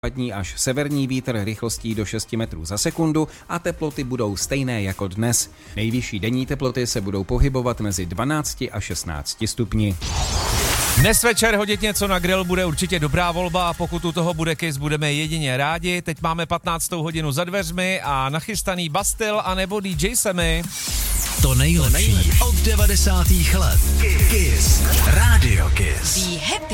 až severní vítr rychlostí do 6 metrů za sekundu a teploty budou stejné jako dnes. Nejvyšší denní teploty se budou pohybovat mezi 12 a 16 stupni. Dnes večer hodit něco na grill bude určitě dobrá volba a pokud u toho bude Kiss, budeme jedině rádi. Teď máme 15. hodinu za dveřmi a nachystaný Bastille anebo DJ Semi. To nejlepší od 90. let. Kiss. Radio Kiss.